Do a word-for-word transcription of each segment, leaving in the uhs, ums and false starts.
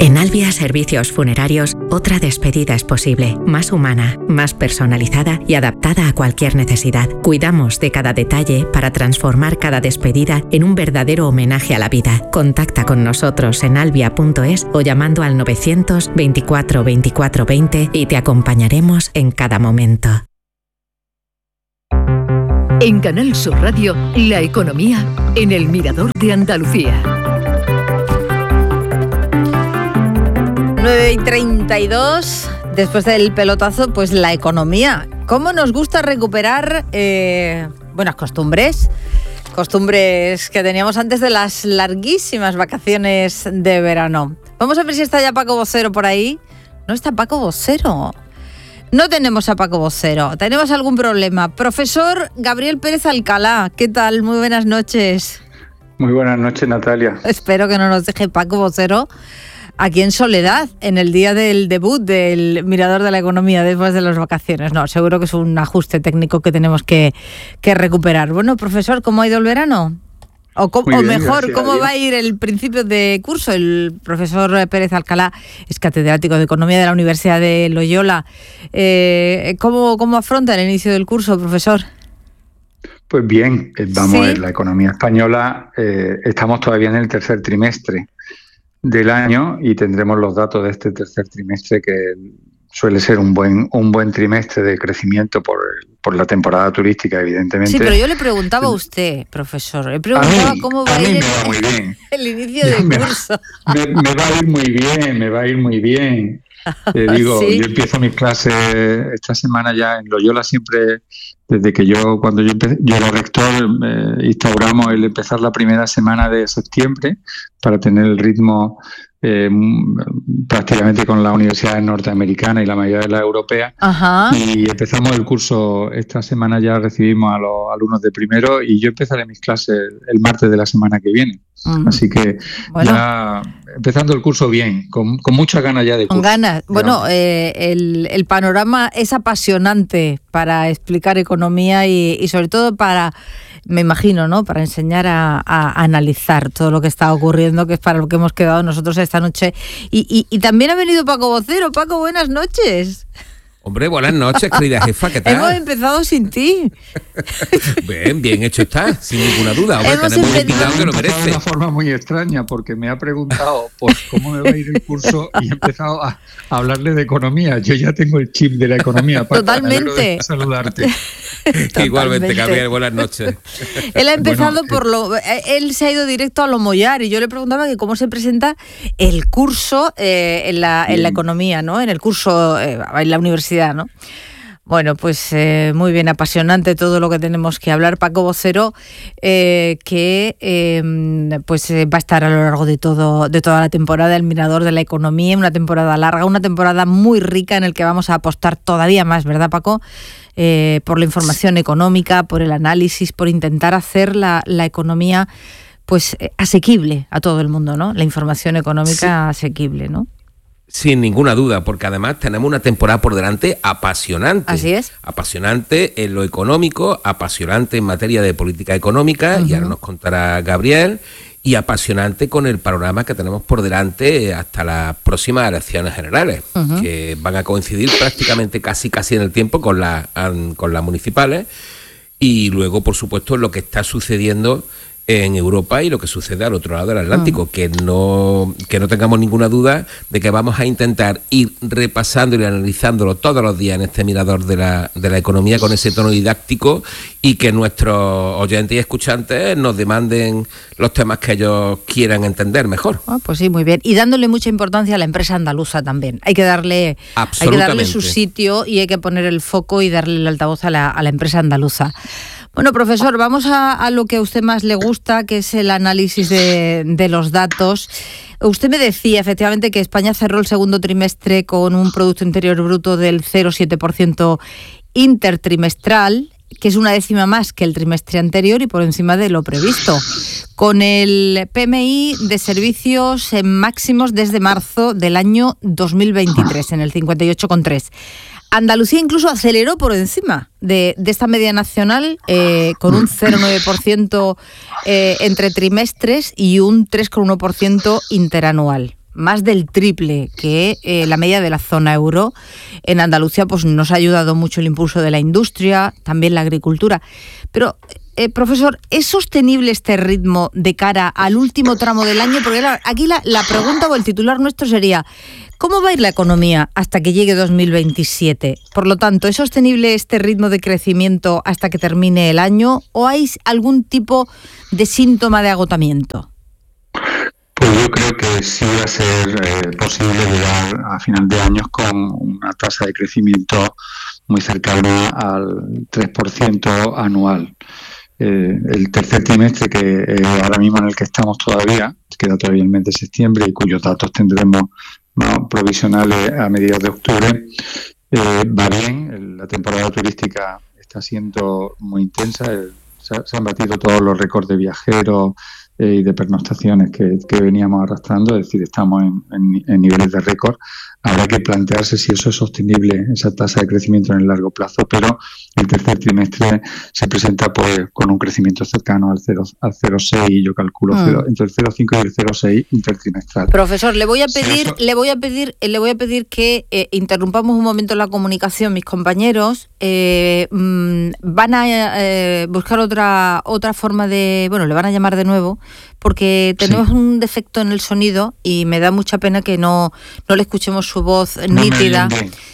En Albia Servicios Funerarios, otra despedida es posible, más humana, más personalizada y adaptada a cualquier necesidad. Cuidamos de cada detalle para transformar cada despedida en un verdadero homenaje a la vida. Contacta con nosotros en albia punto es o llamando al novecientos veinticuatro veinticuatro veinte y te acompañaremos en cada momento. En Canal Sur Radio, la economía en el Mirador de Andalucía. nueve y treinta y dos, después del pelotazo, pues la economía. ¿Cómo nos gusta recuperar eh, buenas costumbres? Costumbres que teníamos antes de las larguísimas vacaciones de verano. Vamos a ver si está ya Paco Vocero por ahí. No está Paco Vocero. No tenemos a Paco Vocero. ¿Tenemos algún problema? Profesor Gabriel Pérez Alcalá, ¿qué tal? Muy buenas noches. Muy buenas noches, Natalia. Espero que no nos deje Paco Vocero aquí en soledad, en el día del debut del Mirador de la Economía después de las vacaciones. No, seguro que es un ajuste técnico que tenemos que, que recuperar. Bueno, profesor, ¿cómo ha ido el verano? O, com- o bien, mejor, ¿cómo va a ir el principio de curso? El profesor Pérez Alcalá es catedrático de Economía de la Universidad de Loyola. Eh, ¿cómo, ¿Cómo afronta el inicio del curso, profesor? Pues bien, vamos ¿Sí? a ver, la economía española, eh, estamos todavía en el tercer trimestre del año y tendremos los datos de este tercer trimestre, que suele ser un buen un buen trimestre de crecimiento por, por la temporada turística, evidentemente. Sí, pero yo le preguntaba a usted, profesor, le preguntaba mí, cómo va a ir el, el inicio del me, curso. Me, me va a ir muy bien, me va a ir muy bien. Te digo, ¿Sí? Yo empiezo mis clases esta semana ya en Loyola. Siempre, desde que yo, cuando yo empecé, yo era rector, eh, instauramos el empezar la primera semana de septiembre para tener el ritmo eh, prácticamente con las universidades norteamericanas y la mayoría de las europeas. Ajá. Y empezamos el curso, esta semana ya recibimos a los alumnos de primero y yo empezaré mis clases el martes de la semana que viene. Mm. Así que bueno, ya empezando el curso bien, con, con muchas ganas ya de curso. Con ganas. Bueno, eh, el, el panorama es apasionante para explicar economía y, y sobre todo para, me imagino, ¿no? Para enseñar a, a analizar todo lo que está ocurriendo, que es para lo que hemos quedado nosotros esta noche. Y, y, y también ha venido Paco Vocero. Paco, buenas noches. Hombre, buenas noches, querida jefa, ¿qué tal? Hemos empezado sin ti. Bien, bien hecho está, sin ninguna duda. Hombre, Hemos tenemos un empezado invitado que lo merece. De una forma muy extraña, porque me ha preguntado por cómo me va a ir el curso y he empezado a, a hablarle de economía. Yo ya tengo el chip de la economía. Paco, totalmente. Saludarte. Igualmente, Gabriel, buenas noches. Él ha empezado bueno, por lo... Él se ha ido directo a lo mollar y yo le preguntaba que cómo se presenta el curso eh, en, la, en la economía, ¿no? En el curso eh, en la universidad, ¿no? Bueno, pues eh, muy bien, apasionante todo lo que tenemos que hablar. Paco Vocero, eh, que eh, pues eh, va a estar a lo largo de todo de toda la temporada el Mirador de la Economía, una temporada larga, una temporada muy rica en el que vamos a apostar todavía más, ¿verdad, Paco? Eh, por la información económica, por el análisis, por intentar hacer la, la economía pues eh, asequible a todo el mundo, ¿no? La información económica sí. asequible, ¿no? Sin ninguna duda, porque además tenemos una temporada por delante apasionante. Así es. Apasionante en lo económico, apasionante en materia de política económica, uh-huh. y ahora nos contará Gabriel, y apasionante con el panorama que tenemos por delante hasta las próximas elecciones generales, uh-huh. que van a coincidir prácticamente casi casi en el tiempo con, la, con las municipales, y luego, por supuesto, lo que está sucediendo en Europa y lo que sucede al otro lado del Atlántico, uh-huh. que no que no tengamos ninguna duda de que vamos a intentar ir repasándolo y analizándolo todos los días en este Mirador de la, de la Economía con ese tono didáctico y que nuestros oyentes y escuchantes nos demanden los temas que ellos quieran entender mejor. Ah, pues sí, muy bien. Y dándole mucha importancia a la empresa andaluza también. Hay que darle, hay que darle su sitio y hay que poner el foco y darle el altavoz a la, a la empresa andaluza. Bueno, profesor, vamos a, a lo que a usted más le gusta, que es el análisis de, de los datos. Usted me decía, efectivamente, que España cerró el segundo trimestre con un Producto Interior Bruto del cero coma siete por ciento intertrimestral, que es una décima más que el trimestre anterior y por encima de lo previsto, con el P M I de servicios en máximos desde marzo del año dos mil veintitrés, en el cincuenta y ocho coma tres. Andalucía incluso aceleró por encima de, de esta media nacional eh, con un cero coma nueve por ciento eh, entre trimestres y un tres coma uno por ciento interanual. más del triple que eh, la media de la zona euro. En Andalucía pues nos ha ayudado mucho el impulso de la industria, también la agricultura. Pero, eh, profesor, ¿es sostenible este ritmo de cara al último tramo del año? Porque claro, aquí la, la pregunta o el titular nuestro sería: ¿cómo va a ir la economía hasta que llegue dos mil veintisiete? Por lo tanto, ¿es sostenible este ritmo de crecimiento hasta que termine el año o hay algún tipo de síntoma de agotamiento? Pues yo creo que sí va a ser eh, posible llegar a final de año con una tasa de crecimiento muy cercana al tres por ciento anual. Eh, el tercer trimestre, que eh, ahora mismo en el que estamos todavía, queda todavía el mes de septiembre y cuyos datos tendremos ¿no? provisionales a mediados de octubre, eh, va bien. La temporada turística está siendo muy intensa. El, se, se han batido todos los récords de viajeros eh, y de pernoctaciones que, que veníamos arrastrando, es decir, estamos en, en, en niveles de récord. Habrá que plantearse si eso es sostenible, esa tasa de crecimiento en el largo plazo, pero el tercer trimestre se presenta pues con un crecimiento cercano al cero al cero coma seis, yo calculo mm. cero, entre el cero coma cinco y el cero coma seis intertrimestral. Profesor, le voy a pedir, eso... le voy a pedir, le voy a pedir que eh, interrumpamos un momento la comunicación. Mis compañeros eh, mmm, van a eh, buscar otra otra forma de, bueno, le van a llamar de nuevo porque tenemos sí. un defecto en el sonido y me da mucha pena que no no le escuchemos su voz no nítida.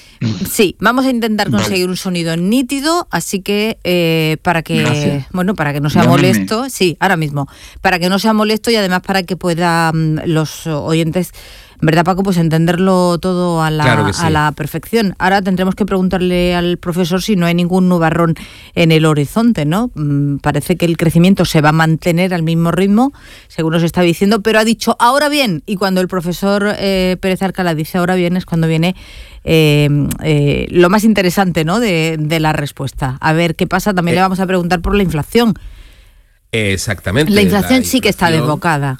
Sí, vamos a intentar conseguir vale. un sonido nítido, así que eh, para que Gracias. bueno, para que no sea Llámame. molesto, sí, ahora mismo, para que no sea molesto y además para que puedan los oyentes, ¿verdad, Paco? Pues entenderlo todo a la, claro sí. a la perfección. Ahora tendremos que preguntarle al profesor si no hay ningún nubarrón en el horizonte, ¿no? Mm, parece que el crecimiento se va a mantener al mismo ritmo, según nos está diciendo, pero ha dicho ahora bien, y cuando el profesor eh, Pérez Alcalá dice ahora bien es cuando viene eh, eh, lo más interesante, ¿no? de, de la respuesta. A ver qué pasa, también eh. le vamos a preguntar por la inflación. Exactamente. La inflación la sí que está desbocada.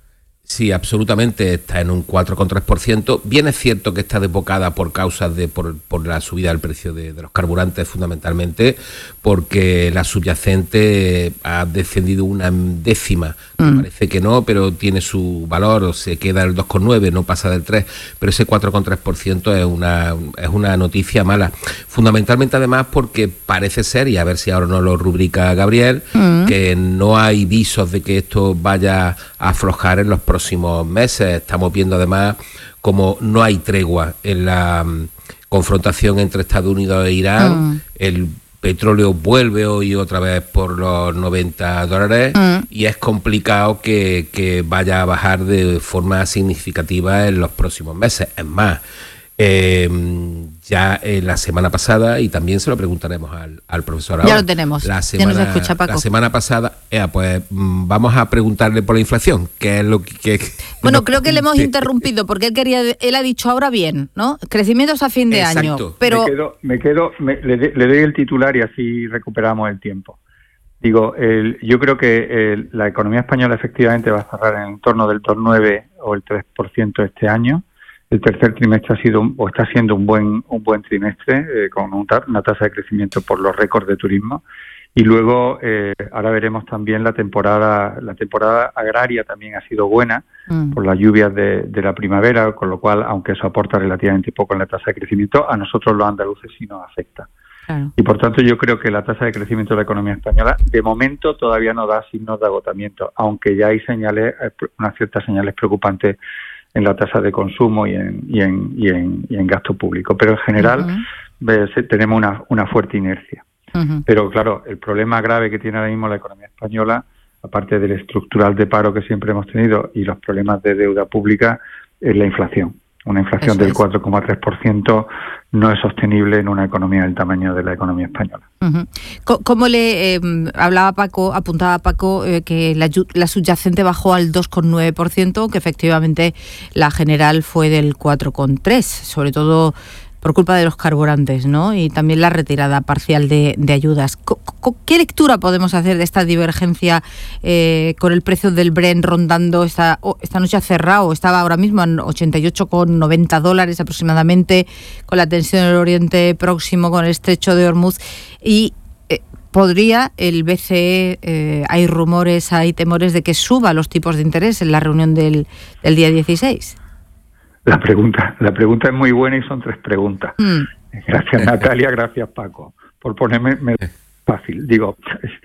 Sí, absolutamente, está en un cuatro coma tres por ciento. Bien es cierto que está desbocada por causas de por, por la subida del precio de, de los carburantes, fundamentalmente, porque la subyacente ha descendido una décima. Mm. Parece que no, pero tiene su valor, o se queda el dos coma nueve, no pasa del tres, pero ese cuatro coma tres por ciento es una, es una noticia mala. Fundamentalmente, además, porque parece ser, y a ver si ahora nos lo rubrica Gabriel, mm. que no hay visos de que esto vaya a aflojar en los próximos meses. Estamos viendo además como no hay tregua en la um, confrontación entre Estados Unidos e Irán. Mm. El petróleo vuelve hoy otra vez por los noventa dólares mm. y es complicado que, que vaya a bajar de forma significativa en los próximos meses. Es más, eh, ya en la semana pasada, y también se lo preguntaremos al, al profesor ahora. Ya lo tenemos, la semana, ya nos escucha Paco. La semana pasada, eh, pues vamos a preguntarle por la inflación, que es lo que... que bueno, no, creo que le hemos que, interrumpido, porque él quería, él ha dicho ahora bien, ¿no? Crecimientos a fin de exacto. año, pero... Me quedo, me quedo me, le, le doy el titular y así recuperamos el tiempo. Digo, el, yo creo que el, la economía española efectivamente va a cerrar en torno del dos coma nueve o el tres por ciento este año. El tercer trimestre ha sido un, o está siendo un buen un buen trimestre eh, con un, una tasa de crecimiento por los récords de turismo, y luego eh, ahora veremos también la temporada la temporada agraria también ha sido buena mm. por las lluvias de, de la primavera, con lo cual, aunque eso aporta relativamente poco en la tasa de crecimiento, a nosotros los andaluces sí nos afecta. Claro. Y por tanto yo creo que la tasa de crecimiento de la economía española de momento todavía no da signos de agotamiento, aunque ya hay señales, unas ciertas señales preocupantes en la tasa de consumo y en y en y en, y en gasto público, pero en general uh-huh. ves, tenemos una una fuerte inercia. Uh-huh. Pero claro, el problema grave que tiene ahora mismo la economía española, aparte del estructural de paro que siempre hemos tenido y los problemas de deuda pública, es la inflación. Una inflación Eso del es. cuatro coma tres por ciento no es sostenible en una economía del tamaño de la economía española. Uh-huh. Como le eh, hablaba Paco, apuntaba Paco eh, que la, la subyacente bajó al dos coma nueve por ciento, que efectivamente la general fue del cuatro coma tres por ciento, sobre todo por culpa de los carburantes, ¿no? Y también la retirada parcial de, de ayudas. ¿Qué lectura podemos hacer de esta divergencia eh, con el precio del Brent rondando esta, esta noche ha cerrado, estaba ahora mismo en ochenta y ocho coma noventa dólares aproximadamente, con la tensión en el Oriente Próximo, con el estrecho de Hormuz, y eh, podría el B C E, eh, hay rumores, hay temores de que suba los tipos de interés en la reunión del, del día dieciséis? La pregunta, la pregunta es muy buena y son tres preguntas. Mm. Gracias Natalia, gracias Paco, por ponerme me, fácil. Digo,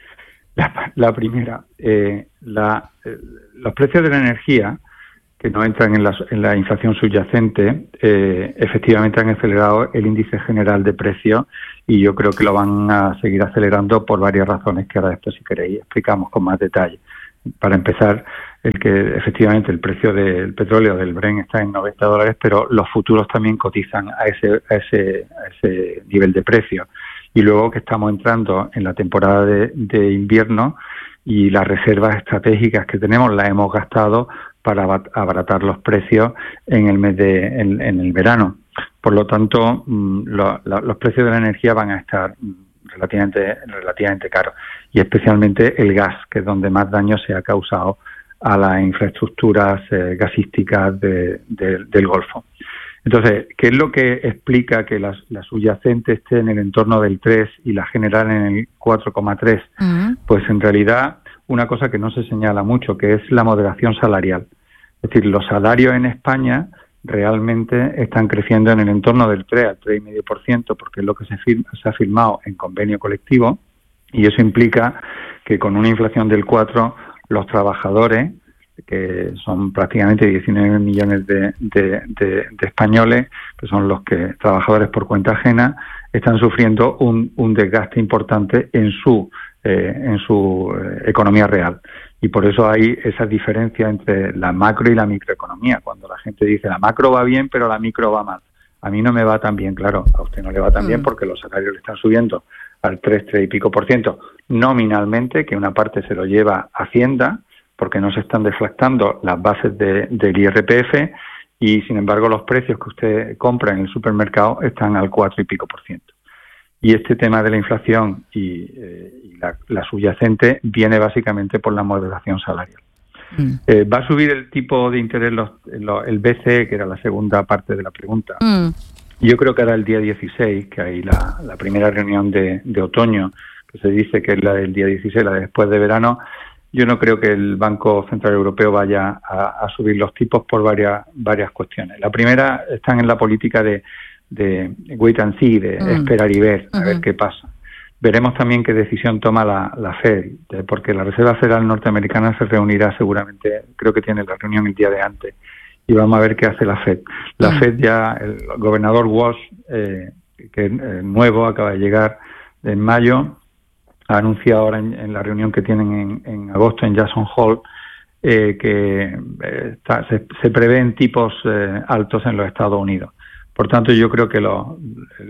la, la primera, eh, la, eh, los precios de la energía que no entran en la, en la inflación subyacente, eh, efectivamente han acelerado el índice general de precios y yo creo que lo van a seguir acelerando por varias razones que ahora después, si queréis, explicamos con más detalle. Para empezar, el que efectivamente el precio del petróleo del Brent está en noventa dólares, pero los futuros también cotizan a ese, a ese, a ese nivel de precio. Y luego que estamos entrando en la temporada de, de invierno y las reservas estratégicas que tenemos las hemos gastado para abaratar los precios en el mes de en, en el verano. Por lo tanto, lo, lo, los precios de la energía van a estar relativamente relativamente caros, y especialmente el gas, que es donde más daño se ha causado a las infraestructuras eh, gasísticas de, de, del Golfo. Entonces, ¿qué es lo que explica que la, la subyacente esté en el entorno del tres y la general en el cuatro coma tres? Uh-huh. Pues en realidad una cosa que no se señala mucho, que es la moderación salarial. Es decir, los salarios en España realmente están creciendo en el entorno del tres al tres coma cinco por ciento, porque es lo que se, firma, se ha firmado en convenio colectivo, y eso implica que con una inflación del cuatro, los trabajadores, que son prácticamente diecinueve millones de, de, de, de españoles, que son los que trabajadores por cuenta ajena, están sufriendo un, un desgaste importante en su eh, en su eh, economía real. Y por eso hay esa diferencia entre la macro y la microeconomía. Cuando la gente dice la macro va bien, pero la micro va mal. A mí no me va tan bien, claro, a usted no le va tan mm. bien porque los salarios le están subiendo al tres, tres y pico por ciento nominalmente, que una parte se lo lleva Hacienda, porque no se están deflactando las bases de, del I R P F, y sin embargo los precios que usted compra en el supermercado están al cuatro y pico por ciento. Y este tema de la inflación y, eh, y la, la subyacente viene básicamente por la moderación salarial. Mm. Eh, va a subir el tipo de interés, los, los, el B C E, que era la segunda parte de la pregunta. Mm. Yo creo que ahora el día dieciséis, que hay la, la primera reunión de, de otoño, que se dice que es la del día dieciséis, la de después de verano. Yo no creo que el Banco Central Europeo vaya a, a subir los tipos por varias varias cuestiones. La primera están en la política de, de wait and see, de mm. esperar y ver, a uh-huh. ver qué pasa. Veremos también qué decisión toma la, la Fed, porque la Reserva Federal norteamericana se reunirá seguramente, creo que tiene la reunión el día de antes, y vamos a ver qué hace la Fed. La mm. Fed ya, el gobernador Walsh, eh, que es eh, nuevo, acaba de llegar en mayo, ha anunciado ahora en, en la reunión que tienen en, en agosto en Jackson Hole eh, que eh, está, se, se prevén tipos eh, altos en los Estados Unidos. Por tanto, yo creo que lo,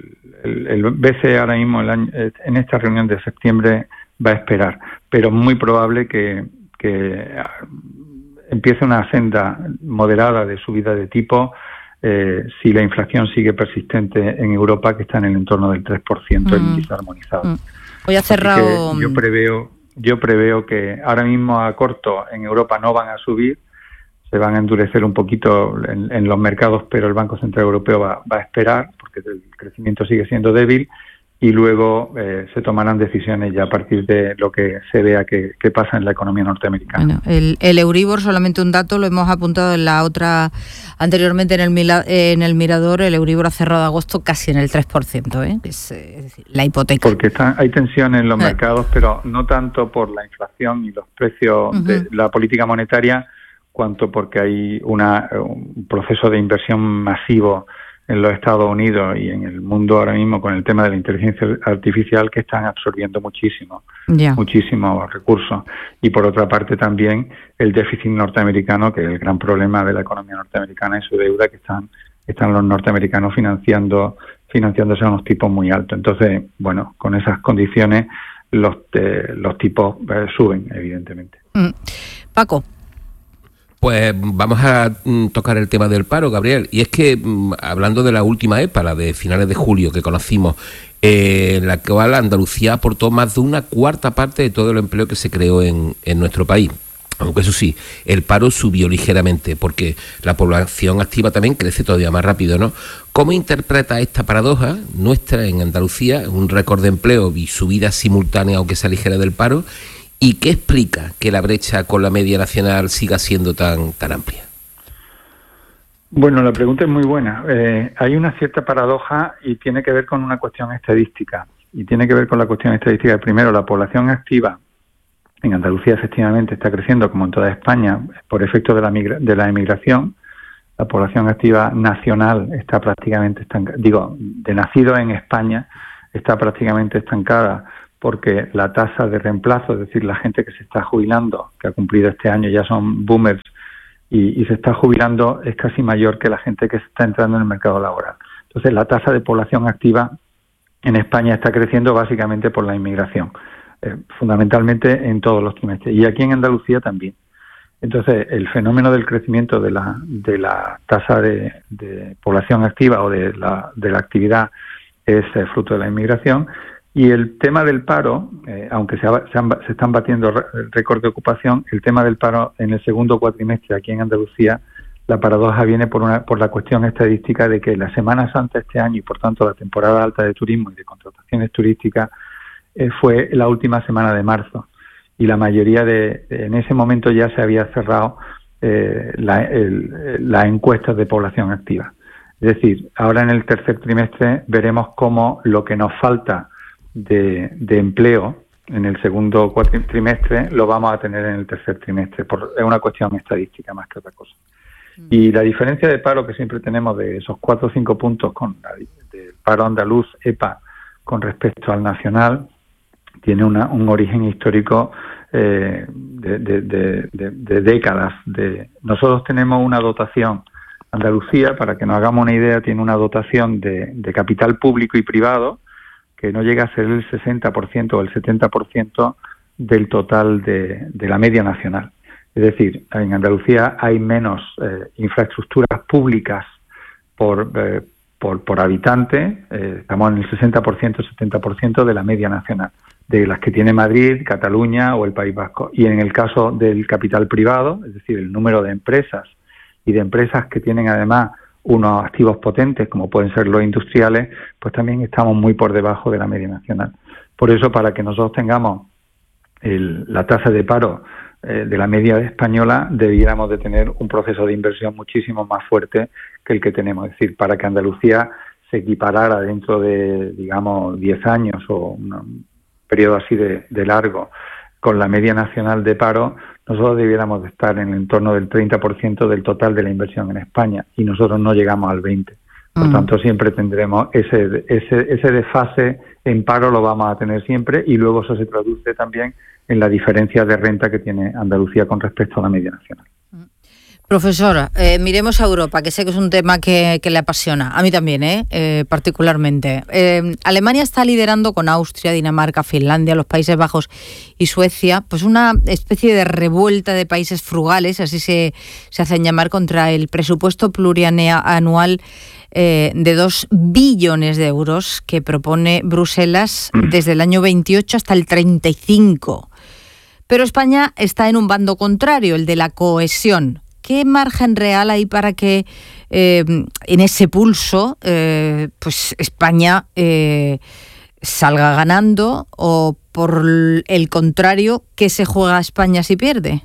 el, el, el B C E ahora mismo el año, en esta reunión de septiembre va a esperar, pero muy probable que, que empiece una senda moderada de subida de tipo eh, si la inflación sigue persistente en Europa, que está en el entorno del tres por ciento, mm. el índice armonizado. Mm. Hoy ha cerrado. Yo preveo, yo preveo que ahora mismo a corto en Europa no van a subir, se van a endurecer un poquito en, en los mercados, pero el Banco Central Europeo va, va a esperar, porque el crecimiento sigue siendo débil, y luego eh, se tomarán decisiones ya a partir de lo que se vea que, que pasa en la economía norteamericana. Bueno, el, el Euribor, solamente un dato, lo hemos apuntado en la otra, anteriormente en el, Mila, en el Mirador, el Euribor ha cerrado agosto casi en el tres por ciento, ¿eh? es, es decir, la hipoteca. Porque está, hay tensiones en los eh. mercados, pero no tanto por la inflación y los precios uh-huh. de la política monetaria, cuanto porque hay una, un proceso de inversión masivo en los Estados Unidos y en el mundo ahora mismo con el tema de la inteligencia artificial, que están absorbiendo muchísimo, yeah. muchísimos recursos. Y por otra parte también el déficit norteamericano, que es el gran problema de la economía norteamericana, y su deuda, que están están los norteamericanos financiando financiándose a unos tipos muy altos. Entonces, bueno, con esas condiciones los eh, los tipos eh, suben, evidentemente. Mm. Paco. Pues vamos a mm, tocar el tema del paro, Gabriel. Y es que, mm, hablando de la última EPA, la de finales de julio que conocimos, eh, la cual Andalucía aportó más de una cuarta parte de todo el empleo que se creó en, en nuestro país. Aunque eso sí, el paro subió ligeramente, porque la población activa también crece todavía más rápido, ¿no? ¿Cómo interpreta esta paradoja nuestra en Andalucía, un récord de empleo y subida simultánea, aunque sea ligera, del paro? ¿Y qué explica que la brecha con la media nacional siga siendo tan tan amplia? Bueno, la pregunta es muy buena. Eh, hay una cierta paradoja y tiene que ver con una cuestión estadística. Y tiene que ver con la cuestión estadística. Primero, la población activa en Andalucía efectivamente está creciendo, como en toda España, por efecto de la, migra- de la emigración. La población activa nacional está prácticamente estancada, digo, de nacidos en España, está prácticamente estancada porque la tasa de reemplazo, es decir, la gente que se está jubilando, que ha cumplido este año, ya son boomers, y, y se está jubilando, es casi mayor que la gente que se está entrando en el mercado laboral. Entonces, la tasa de población activa en España está creciendo básicamente por la inmigración, eh, fundamentalmente en todos los trimestres, y aquí en Andalucía también. Entonces, el fenómeno del crecimiento de la de la tasa de, de población activa o de la, de la actividad es eh, fruto de la inmigración. Y el tema del paro, eh, aunque se, se, han, se están batiendo récords de ocupación, el tema del paro en el segundo cuatrimestre aquí en Andalucía, la paradoja viene por una por la cuestión estadística de que la Semana Santa este año y por tanto la temporada alta de turismo y de contrataciones turísticas eh, fue la última semana de marzo. Y la mayoría de, en ese momento ya se había cerrado eh, la, el, las encuestas de población activa. Es decir, ahora en el tercer trimestre veremos cómo lo que nos falta de, de empleo en el segundo trimestre lo vamos a tener en el tercer trimestre. Por, es una cuestión estadística más que otra cosa. Y la diferencia de paro que siempre tenemos de esos cuatro o cinco puntos con la, del paro andaluz, E P A, con respecto al nacional, tiene una, un origen histórico eh, de, de, de, de, de décadas. De, nosotros tenemos una dotación, Andalucía, para que nos hagamos una idea, tiene una dotación de, de capital público y privado que no llega a ser el sesenta por ciento o el setenta por ciento del total de, de la media nacional. Es decir, en Andalucía hay menos eh, infraestructuras públicas por, eh, por, por habitante, eh, estamos en el sesenta por ciento, setenta por ciento de la media nacional, de las que tiene Madrid, Cataluña o el País Vasco. Y en el caso del capital privado, es decir, el número de empresas y de empresas que tienen además unos activos potentes, como pueden ser los industriales, pues también estamos muy por debajo de la media nacional. Por eso, para que nosotros tengamos el, la tasa de paro eh, de la media española, debiéramos de tener un proceso de inversión muchísimo más fuerte que el que tenemos. Es decir, para que Andalucía se equiparara dentro de, digamos, diez años o un periodo así de, de largo con la media nacional de paro, nosotros debiéramos de estar en el entorno del treinta por ciento del total de la inversión en España y nosotros no llegamos al veinte por ciento. Por mm. tanto, siempre tendremos ese, ese, ese desfase en paro, lo vamos a tener siempre, y luego eso se traduce también en la diferencia de renta que tiene Andalucía con respecto a la media nacional. Profesora, eh, miremos a Europa, que sé que es un tema que, que le apasiona, a mí también, ¿eh? Eh, particularmente. Eh, Alemania está liderando con Austria, Dinamarca, Finlandia, los Países Bajos y Suecia, pues una especie de revuelta de países frugales, así se, se hacen llamar, contra el presupuesto plurianual eh, de dos billones de euros que propone Bruselas desde el año veintiocho hasta el treinta y cinco. Pero España está en un bando contrario, el de la cohesión. ¿Qué margen real hay para que eh, en ese pulso eh, pues España eh, salga ganando, o por el contrario, qué se juega España si pierde?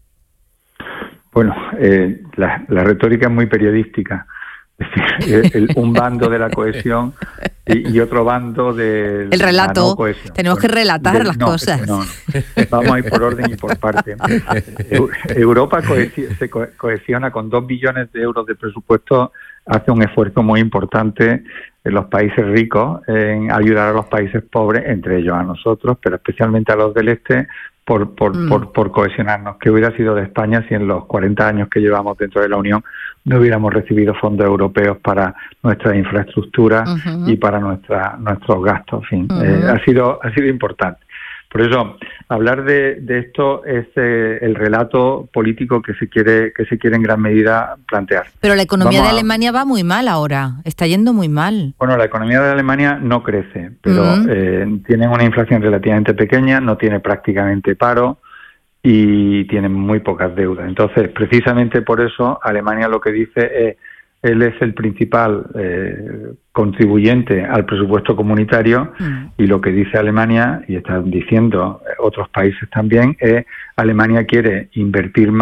Bueno, eh, la, la retórica es muy periodística. Es decir, el, un bando de la cohesión y, y otro bando de el relato. La no cohesión. Tenemos bueno, que relatar del, las no, cosas. No, no. Vamos a ir por orden y por parte. Europa cohesiona, se cohesiona con dos billones de euros de presupuesto, hace un esfuerzo muy importante en los países ricos en ayudar a los países pobres, entre ellos a nosotros, pero especialmente a los del este, por por, mm. por por cohesionarnos. ¿Qué hubiera sido de España si en los cuarenta años que llevamos dentro de la Unión no hubiéramos recibido fondos europeos para nuestra infraestructura uh-huh. y para nuestra nuestros gastos? En fin, uh-huh. eh, ha sido ha sido importante. Por eso, hablar de, de esto es eh, el relato político que se quiere que se quiere en gran medida plantear. Pero la economía Vamos de a... Alemania va muy mal ahora, está yendo muy mal. Bueno, la economía de Alemania no crece, pero uh-huh. eh, tienen una inflación relativamente pequeña, no tiene prácticamente paro y tienen muy pocas deudas. Entonces, precisamente por eso, Alemania lo que dice es, él es el principal eh, contribuyente al presupuesto comunitario mm. y lo que dice Alemania, y están diciendo otros países también, es Alemania quiere invertir más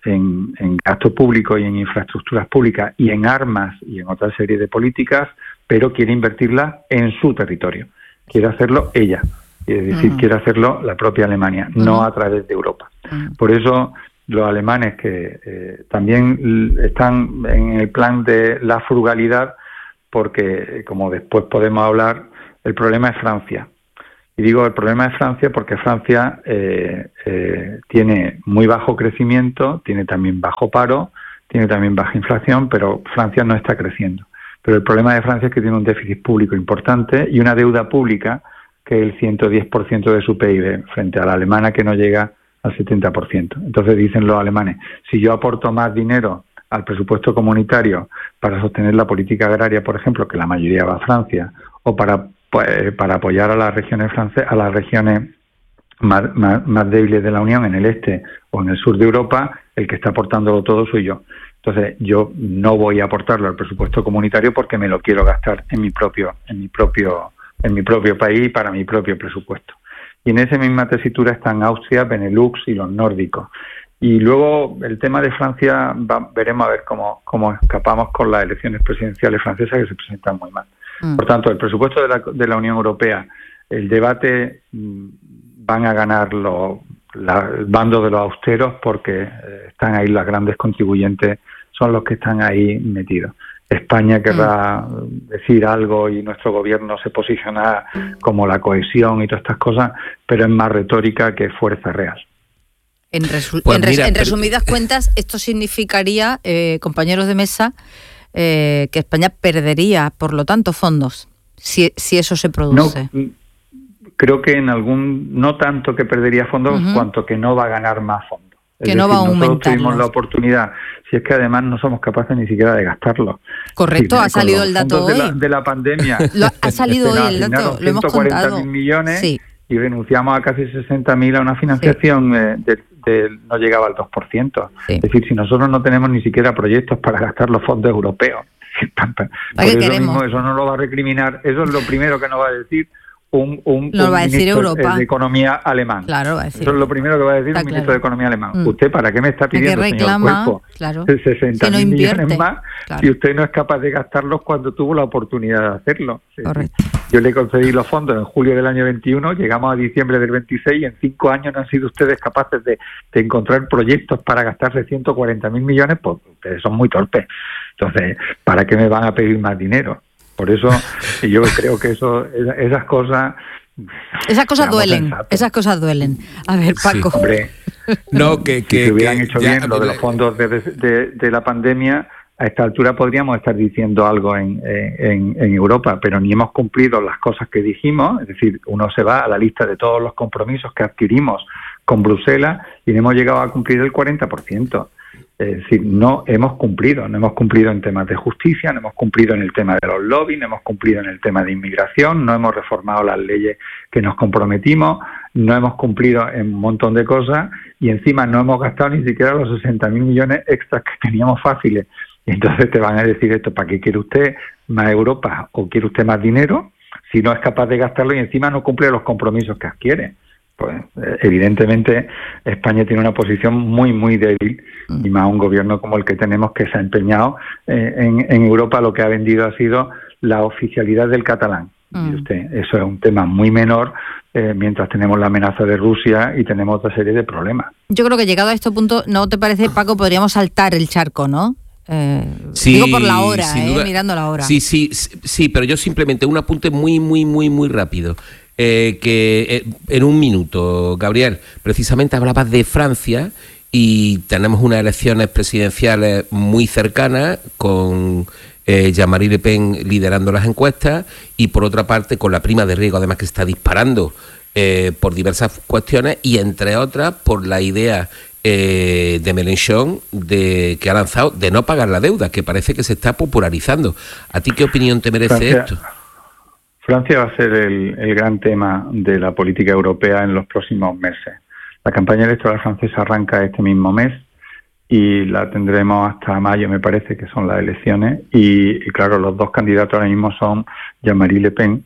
en, en gasto público y en infraestructuras públicas y en armas y en otra serie de políticas, pero quiere invertirlas en su territorio. Quiere hacerlo ella, es decir, uh-huh. quiere hacerlo la propia Alemania, uh-huh. no a través de Europa. Uh-huh. Por eso los alemanes, que eh, también están en el plan de la frugalidad, porque, como después podemos hablar, el problema es Francia. Y digo el problema es Francia porque Francia eh, eh, tiene muy bajo crecimiento, tiene también bajo paro, tiene también baja inflación, pero Francia no está creciendo. Pero el problema de Francia es que tiene un déficit público importante y una deuda pública que es el ciento diez por ciento de su P I B, frente a la alemana que no llega al setenta por ciento. Entonces dicen los alemanes, si yo aporto más dinero al presupuesto comunitario para sostener la política agraria, por ejemplo, que la mayoría va a Francia, o para pues, para apoyar a las regiones francesas, a las regiones más, más, más débiles de la Unión en el este o en el sur de Europa, el que está aportándolo todo soy yo. Entonces yo no voy a aportarlo al presupuesto comunitario porque me lo quiero gastar en mi propio, en mi propio, en mi propio país para mi propio presupuesto. Y en esa misma tesitura están Austria, Benelux y los nórdicos. Y luego el tema de Francia, va, veremos a ver cómo, cómo escapamos con las elecciones presidenciales francesas que se presentan muy mal. Mm. Por tanto, el presupuesto de la, de la Unión Europea, el debate mmm, van a ganar los, la, el bando de los austeros porque eh, están ahí las grandes contribuyentes, son los que están ahí metidos. España querrá mm. decir algo y nuestro gobierno se posiciona como la cohesión y todas estas cosas, pero es más retórica que fuerza real. En, resu- pues en, res- mira, en resumidas pero... cuentas, esto significaría, eh, compañeros de mesa, eh, que España perdería, por lo tanto, fondos, si, si eso se produce. No, creo que en algún, no tanto que perdería fondos, uh-huh. cuanto que no va a ganar más fondos. Que es no decir, va a aumentar. Nosotros tuvimos la oportunidad, si es que además no somos capaces ni siquiera de gastarlo. Correcto, sí, ha salido el dato hoy. De la, de la pandemia. Lo, ha salido hoy el dato, lo hemos contado. ciento cuarenta mil millones sí. y renunciamos a casi sesenta mil a una financiación sí. eh, de, de, no llegaba al dos por ciento. Sí. Es decir, si nosotros no tenemos ni siquiera proyectos para gastar los fondos europeos, por eso queremos? mismo eso no lo va a recriminar, eso es lo primero que nos va a decir un, un, lo un va a decir ministro Europa. de Economía alemán. Claro, va a decir. Eso es lo primero que va a decir Está un ministro claro. de Economía alemán. Mm. ¿Usted para qué me está pidiendo, reclama, señor Cuerpo, claro, sesenta mil si no millones más claro. si usted no es capaz de gastarlos cuando tuvo la oportunidad de hacerlo? Sí, correcto. Sí. Yo le concedí los fondos en julio del año veintiuno, llegamos a diciembre del veintiséis y en cinco años no han sido ustedes capaces de, de encontrar proyectos para gastarse ciento cuarenta mil millones, pues ustedes son muy torpes. Entonces, ¿para qué me van a pedir más dinero? Por eso yo creo que eso, esas cosas... Esas cosas duelen, sensatos. esas cosas duelen. A ver, Paco. Sí, hombre, no, que, que, si se hubieran que hecho ya, bien lo de los fondos de, de, de la pandemia, a esta altura podríamos estar diciendo algo en, en, en Europa, pero ni hemos cumplido las cosas que dijimos, es decir, uno se va a la lista de todos los compromisos que adquirimos con Bruselas y no hemos llegado a cumplir el cuarenta por ciento. Es decir, no hemos cumplido, no hemos cumplido en temas de justicia, no hemos cumplido en el tema de los lobbies, no hemos cumplido en el tema de inmigración, no hemos reformado las leyes que nos comprometimos, no hemos cumplido en un montón de cosas y encima no hemos gastado ni siquiera los sesenta mil millones extras que teníamos fáciles. Y entonces te van a decir esto, ¿para qué quiere usted más Europa o quiere usted más dinero si no es capaz de gastarlo y encima no cumple los compromisos que adquiere? Pues evidentemente España tiene una posición muy, muy débil y más un gobierno como el que tenemos que se ha empeñado eh, en, en Europa lo que ha vendido ha sido la oficialidad del catalán. Mm. Usted, eso es un tema muy menor eh, mientras tenemos la amenaza de Rusia y tenemos otra serie de problemas. Yo creo que llegado a este punto, ¿no te parece, Paco, podríamos saltar el charco, no? Eh, sí, digo por la hora, eh, mirando la hora. Sí, sí, sí, pero yo simplemente un apunte muy, muy, muy, muy rápido. Eh, que eh, en un minuto, Gabriel, precisamente hablabas de Francia y tenemos unas elecciones presidenciales muy cercanas con eh, Jean-Marie Le Pen liderando las encuestas y por otra parte con la prima de riesgo además que está disparando eh, por diversas cuestiones y entre otras por la idea eh, de Mélenchon de, que ha lanzado de no pagar la deuda, que parece que se está popularizando. ¿A ti qué opinión te merece Francia. esto? Francia va a ser el, el gran tema de la política europea en los próximos meses. La campaña electoral francesa arranca este mismo mes y la tendremos hasta mayo, me parece, que son las elecciones. Y, y claro, los dos candidatos ahora mismo son Jean-Marie Le Pen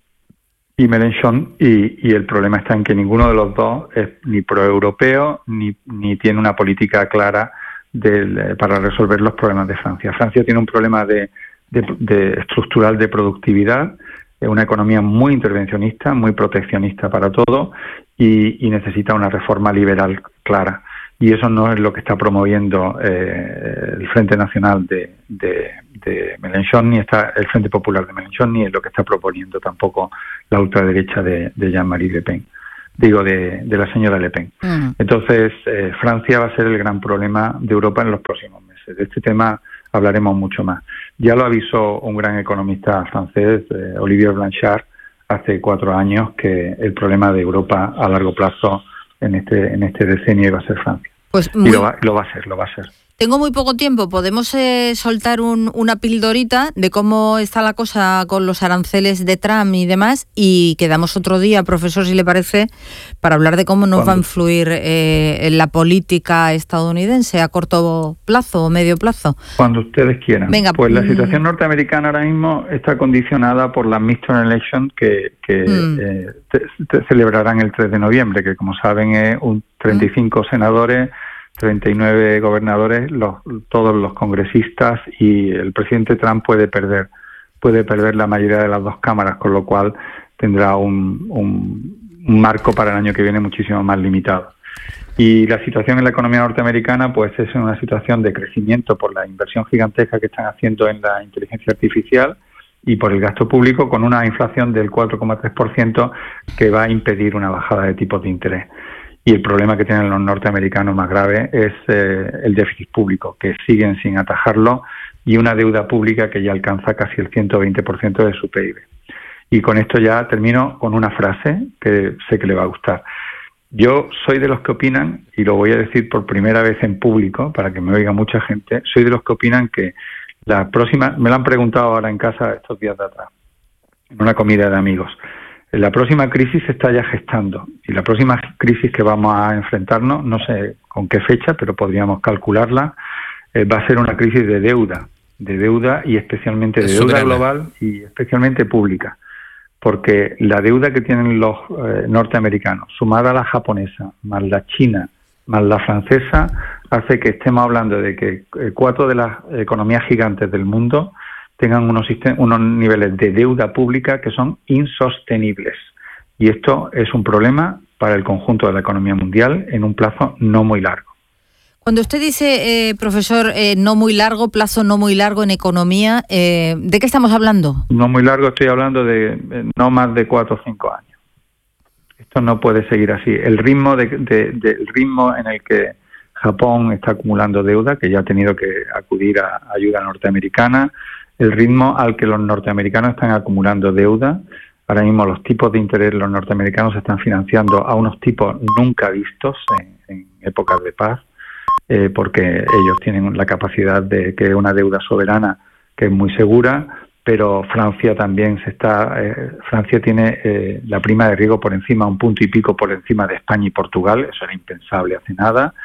y Mélenchon, y, y el problema está en que ninguno de los dos es ni proeuropeo ni, ni tiene una política clara del, para resolver los problemas de Francia. Francia tiene un problema de, de, de estructural de productividad, es una economía muy intervencionista, muy proteccionista para todo y, y necesita una reforma liberal clara. Y eso no es lo que está promoviendo eh, el Frente Nacional de, de, de Mélenchon, ni está el Frente Popular de Mélenchon, ni es lo que está proponiendo tampoco la ultraderecha de, de Jean-Marie Le Pen, digo, de, de la señora Le Pen. Uh-huh. Entonces, eh, Francia va a ser el gran problema de Europa en los próximos meses. De este tema hablaremos mucho más. Ya lo avisó un gran economista francés, eh, Olivier Blanchard, hace cuatro años, que el problema de Europa a largo plazo en este en este decenio iba a ser Francia. Pues muy... Y lo va, lo va a ser, lo va a ser. Tengo muy poco tiempo. ¿Podemos eh, soltar un, una pildorita de cómo está la cosa con los aranceles de Trump y demás? Y quedamos otro día, profesor, si le parece, para hablar de cómo nos ¿Cuándo? va a influir eh, en la política estadounidense a corto plazo o medio plazo. Cuando ustedes quieran. Venga, pues la situación norteamericana ahora mismo está condicionada por la midterm election que, que mm. eh, te, te celebrarán el tres de noviembre, que como saben es un treinta y cinco mm. senadores, treinta y nueve gobernadores, los, todos los congresistas, y el presidente Trump puede perder puede perder la mayoría de las dos cámaras, con lo cual tendrá un, un, un marco para el año que viene muchísimo más limitado. Y la situación en la economía norteamericana pues es una situación de crecimiento por la inversión gigantesca que están haciendo en la inteligencia artificial y por el gasto público, con una inflación del cuatro coma tres por ciento que va a impedir una bajada de tipos de interés. Y el problema que tienen los norteamericanos más grave es eh, el déficit público, que siguen sin atajarlo, y una deuda pública que ya alcanza casi el ciento veinte por ciento de su P I B. Y con esto ya termino con una frase que sé que le va a gustar. Yo soy de los que opinan, y lo voy a decir por primera vez en público para que me oiga mucha gente, soy de los que opinan que la próxima, me lo han preguntado ahora en casa estos días de atrás, en una comida de amigos, la próxima crisis se está ya gestando, y la próxima crisis que vamos a enfrentarnos, no sé con qué fecha, pero podríamos calcularla, eh, va a ser una crisis de deuda, de deuda y especialmente de deuda global y especialmente pública, porque la deuda que tienen los eh, norteamericanos, sumada a la japonesa, más la china, más la francesa, hace que estemos hablando de que eh, cuatro de las economías gigantes del mundo tengan unos, unos niveles de deuda pública que son insostenibles. Y esto es un problema para el conjunto de la economía mundial en un plazo no muy largo. Cuando usted dice, eh, profesor, eh, no muy largo, plazo no muy largo en economía, eh, ¿de qué estamos hablando? No muy largo, estoy hablando de eh, no más de cuatro o cinco años. Esto no puede seguir así. El ritmo, de, de, de, el ritmo en el que Japón está acumulando deuda, que ya ha tenido que acudir a ayuda norteamericana, el ritmo al que los norteamericanos están acumulando deuda. Ahora mismo los tipos de interés, los norteamericanos se están financiando a unos tipos nunca vistos en, en épocas de paz, eh, porque ellos tienen la capacidad de que una deuda soberana que es muy segura, pero Francia también se está, eh, Francia tiene eh, la prima de riesgo por encima, un punto y pico por encima de España y Portugal, eso era impensable hace nada,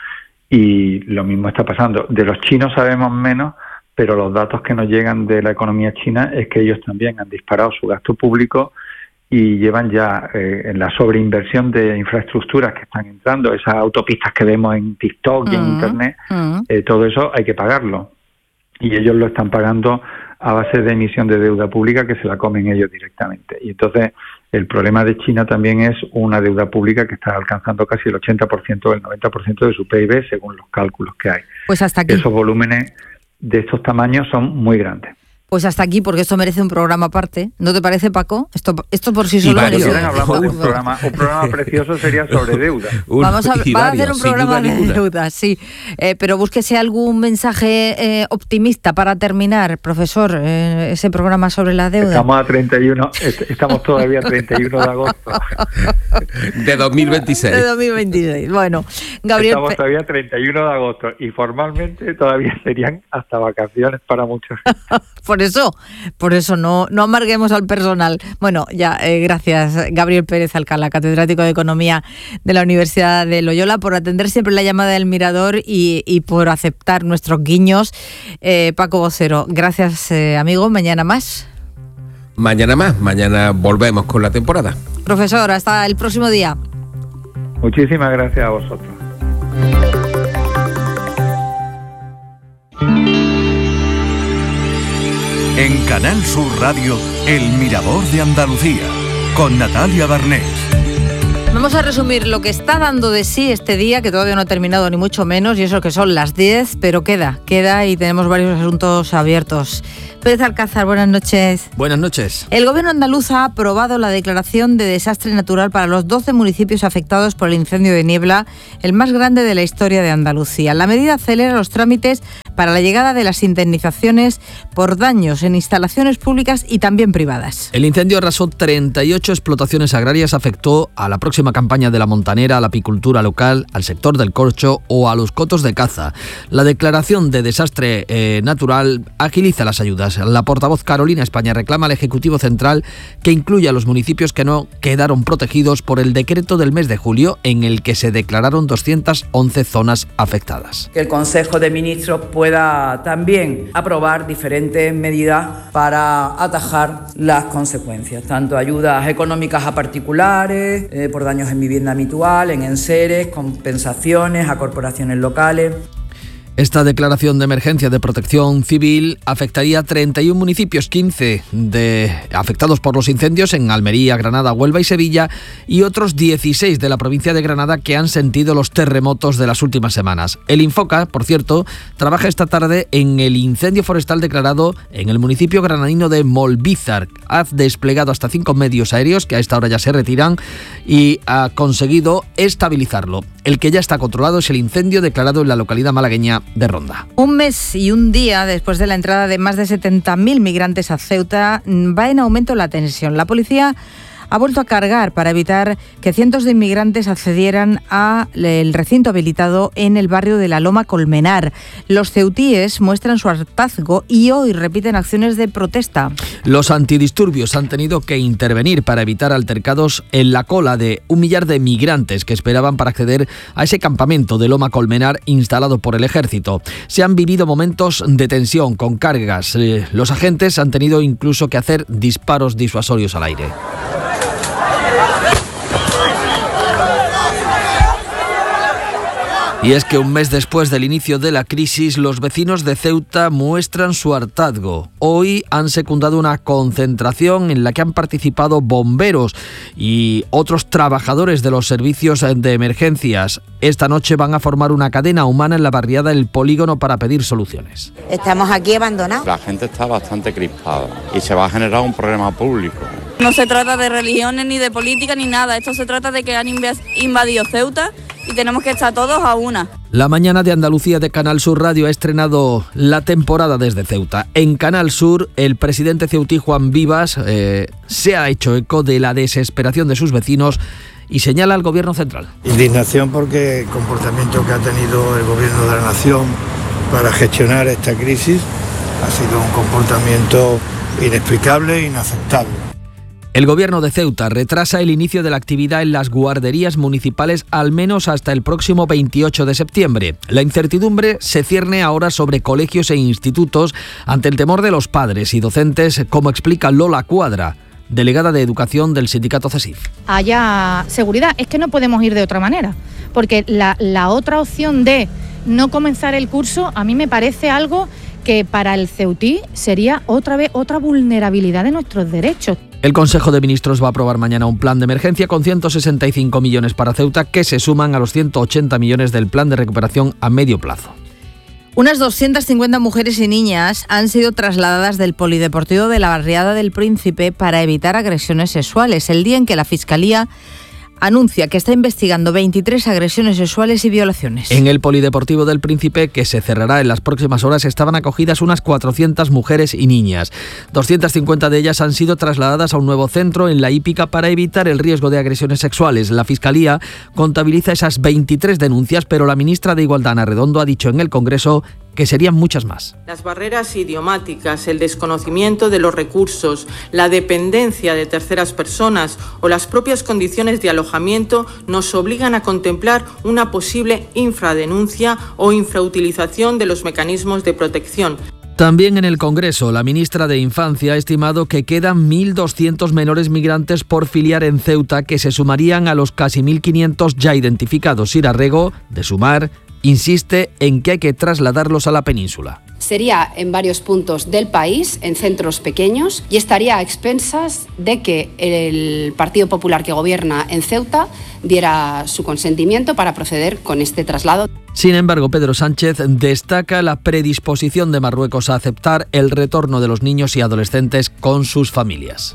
y lo mismo está pasando. De los chinos sabemos menos, pero los datos que nos llegan de la economía china es que ellos también han disparado su gasto público y llevan ya eh, en la sobreinversión de infraestructuras que están entrando, esas autopistas que vemos en TikTok y en uh-huh. Internet, uh-huh. eh, todo eso hay que pagarlo. Y ellos lo están pagando a base de emisión de deuda pública que se la comen ellos directamente. Y entonces el problema de China también es una deuda pública que está alcanzando casi el ochenta por ciento o el noventa por ciento de su P I B según los cálculos que hay. Pues hasta aquí. Esos volúmenes de estos tamaños son muy grandes. Pues hasta aquí, porque esto merece un programa aparte. ¿No te parece, Paco? Esto, esto por sí solo... Si quieren hablamos de un programa, un programa precioso sería sobre deuda. Vamos a, va a hacer un programa de deuda, sí. Eh, pero búsquese algún mensaje eh, optimista para terminar, profesor, eh, ese programa sobre la deuda. Estamos a treinta y uno, estamos todavía a treinta y uno de agosto. De dos mil veintiséis. De dos mil veintiséis, bueno. Gabriel... Estamos todavía a treinta y uno de agosto y formalmente todavía serían hasta vacaciones para muchos. Por eso, por eso no, no amarguemos al personal. Bueno, ya, eh, gracias Gabriel Pérez Alcalá, catedrático de Economía de la Universidad de Loyola, por atender siempre la llamada del Mirador y, y por aceptar nuestros guiños. Eh, Paco Vocero, gracias eh, amigo, mañana más. Mañana más, mañana volvemos con la temporada. Profesor, hasta el próximo día. Muchísimas gracias a vosotros. En Canal Sur Radio, El Mirador de Andalucía, con Natalia Barnés. Vamos a resumir lo que está dando de sí este día, que todavía no ha terminado ni mucho menos, y eso que son las diez, pero queda, queda y tenemos varios asuntos abiertos. Pérez Alcázar, buenas noches. Buenas noches. El Gobierno andaluz ha aprobado la declaración de desastre natural para los doce municipios afectados por el incendio de Niebla, el más grande de la historia de Andalucía. La medida acelera los trámites para la llegada de las indemnizaciones por daños en instalaciones públicas y también privadas. El incendio arrasó treinta y ocho explotaciones agrarias, afectó a la próxima campaña de la montanera, a la apicultura local, al sector del corcho o a los cotos de caza. La declaración de desastre eh, natural agiliza las ayudas. La portavoz Carolina España reclama al Ejecutivo Central que incluya a los municipios que no quedaron protegidos por el decreto del mes de julio en el que se declararon doscientas once zonas afectadas. Que el Consejo de Ministros pueda también aprobar diferentes medidas para atajar las consecuencias, tanto ayudas económicas a particulares, eh, por daños en vivienda habitual, en enseres, compensaciones a corporaciones locales. Esta declaración de emergencia de protección civil afectaría a treinta y uno municipios, quince de, afectados por los incendios en Almería, Granada, Huelva y Sevilla, y otros dieciséis de la provincia de Granada que han sentido los terremotos de las últimas semanas. El Infoca, por cierto, trabaja esta tarde en el incendio forestal declarado en el municipio granadino de Molbízar. Ha desplegado hasta cinco medios aéreos que a esta hora ya se retiran y ha conseguido estabilizarlo. El que ya está controlado es el incendio declarado en la localidad malagueña de Ronda. Un mes y un día después de la entrada de más de setenta mil migrantes a Ceuta, va en aumento la tensión. La policía ha vuelto a cargar para evitar que cientos de inmigrantes accedieran al recinto habilitado en el barrio de la Loma Colmenar. Los ceutíes muestran su hartazgo y hoy repiten acciones de protesta. Los antidisturbios han tenido que intervenir para evitar altercados en la cola de un millar de migrantes que esperaban para acceder a ese campamento de Loma Colmenar instalado por el ejército. Se han vivido momentos de tensión con cargas. Los agentes han tenido incluso que hacer disparos disuasorios al aire. Y es que un mes después del inicio de la crisis, los vecinos de Ceuta muestran su hartazgo. Hoy han secundado una concentración en la que han participado bomberos y otros trabajadores de los servicios de emergencias. Esta noche van a formar una cadena humana en la barriada El Polígono para pedir soluciones. Estamos aquí abandonados. La gente está bastante crispada y se va a generar un problema público. No se trata de religiones ni de política ni nada. Esto se trata de que han invadido Ceuta y tenemos que estar todos a una. La mañana de Andalucía de Canal Sur Radio ha estrenado la temporada desde Ceuta. En Canal Sur, el presidente ceutí Juan Vivas eh, se ha hecho eco de la desesperación de sus vecinos y señala al Gobierno central. Indignación porque el comportamiento que ha tenido el Gobierno de la Nación para gestionar esta crisis ha sido un comportamiento inexplicable e inaceptable. El Gobierno de Ceuta retrasa el inicio de la actividad en las guarderías municipales al menos hasta el próximo veintiocho de septiembre. La incertidumbre se cierne ahora sobre colegios e institutos ante el temor de los padres y docentes, como explica Lola Cuadra, delegada de Educación del sindicato CESIF. Haya seguridad, es que no podemos ir de otra manera, porque la, la otra opción de no comenzar el curso a mí me parece algo que para el ceutí sería otra vez otra vulnerabilidad de nuestros derechos. El Consejo de Ministros va a aprobar mañana un plan de emergencia con ciento sesenta y cinco millones para Ceuta, que se suman a los ciento ochenta millones del plan de recuperación a medio plazo. Unas doscientas cincuenta mujeres y niñas han sido trasladadas del Polideportivo de la Barriada del Príncipe para evitar agresiones sexuales, el día en que la Fiscalía anuncia que está investigando veintitrés agresiones sexuales y violaciones. En el Polideportivo del Príncipe, que se cerrará en las próximas horas, estaban acogidas unas cuatrocientas mujeres y niñas. doscientas cincuenta de ellas han sido trasladadas a un nuevo centro en la hípica para evitar el riesgo de agresiones sexuales. La Fiscalía contabiliza esas veintitrés denuncias, pero la ministra de Igualdad, Ana Redondo, ha dicho en el Congreso que serían muchas más. Las barreras idiomáticas, el desconocimiento de los recursos, la dependencia de terceras personas o las propias condiciones de alojamiento nos obligan a contemplar una posible infradenuncia o infrautilización de los mecanismos de protección. También en el Congreso, la ministra de Infancia ha estimado que quedan mil doscientos menores migrantes por filiar en Ceuta, que se sumarían a los casi mil quinientos ya identificados. Sira Rego, de Sumar, insiste en que hay que trasladarlos a la península. Sería en varios puntos del país, en centros pequeños, y estaría a expensas de que el Partido Popular que gobierna en Ceuta diera su consentimiento para proceder con este traslado. Sin embargo, Pedro Sánchez destaca la predisposición de Marruecos a aceptar el retorno de los niños y adolescentes con sus familias.